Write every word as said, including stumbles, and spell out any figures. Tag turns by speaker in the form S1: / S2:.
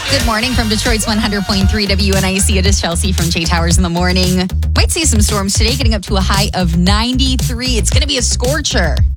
S1: Good morning from Detroit's one hundred point three W N I C. It is Chelsea from J Towers in the morning. Might see some storms today, getting up to a high of ninety-three. It's going to be a scorcher.